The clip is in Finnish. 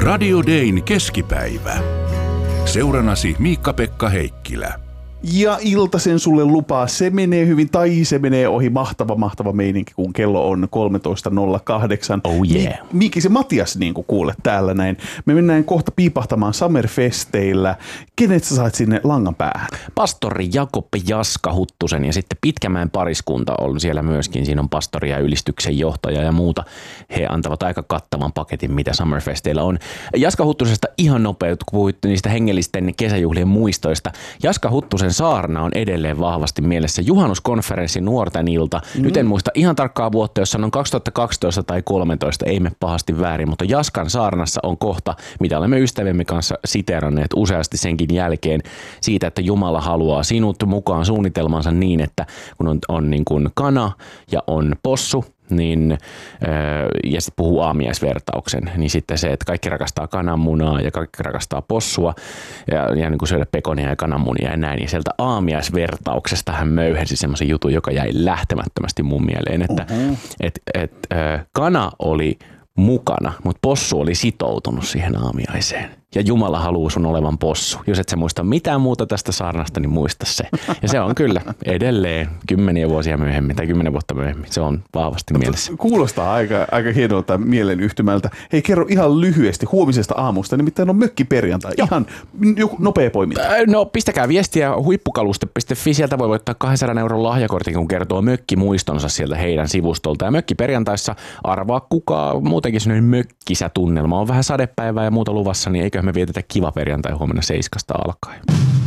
Radio Dayn keskipäivä. Seurannasi Miikka-Pekka Heikkilä. Ja iltasen sulle lupaa, se menee hyvin tai se menee ohi. Mahtava meininki, kun kello on 13.08. Oh yeah. Miikki se Matias, niin kuin kuulet täällä näin. Me mennään kohta piipahtamaan Summerfesteillä. Kenet sä sait sinne langan päähän? Pastori Jakob Jaska Huttusen ja sitten Pitkämäen pariskunta on siellä myöskin. Siinä on pastori ja ylistyksen johtaja ja muuta. He antavat aika kattavan paketin, mitä Summerfesteillä on. Jaska Huttusesta ihan nopeut, kun puhuitte niistä hengellisten kesäjuhlien muistoista. Jaska Huttusen saarna on edelleen vahvasti mielessä. Juhannuskonferenssi nuorten ilta. Nyt en muista ihan tarkkaa vuotta, jos sanon 2012 tai 2013, ei me pahasti väärin, mutta Jaskan saarnassa on kohta, mitä olemme ystäviemme kanssa siteeranneet useasti senkin jälkeen, siitä, että Jumala haluaa sinut mukaan suunnitelmansa niin, että kun on niin kuin kana ja on possu, niin, ja sitten puhuu aamiaisvertauksen, niin sitten se, että kaikki rakastaa kananmunaa ja kaikki rakastaa possua ja niin kuin syödä pekonia ja kananmunia ja näin. Ja sieltä aamiaisvertauksesta hän möyhensi semmoisen jutun, joka jäi lähtemättömästi mun mieleen, että kana oli mukana, mutta possu oli sitoutunut siihen aamiaiseen. Ja Jumala haluaa sun olevan possu. Jos et sä muista mitään muuta tästä saarnasta, niin muista se. Ja se on kyllä edelleen 10 vuosia myöhemmin tai 10 vuotta myöhemmin. Se on vahvasti mielessä. Kuulostaa aika hienolta mielenyhtymältä. Hei, kerro ihan lyhyesti huomisesta aamusta, nimittäin on mökkiperjantai. Ihan nopea poiminta. No pistäkää viestiä huippukaluste.fi. Sieltä voi voittaa 200 € lahjakortin, kun kertoo mökkimuistonsa sieltä heidän sivustolta. Ja mökkiperjantaissa arvaa kuka muutenkin sellainen mökkisä tunnelma. On vähän sadepäivää ja muuta luvassa, niin eiköhän me vietetä kiva perjantai huomenna 7 alkaen.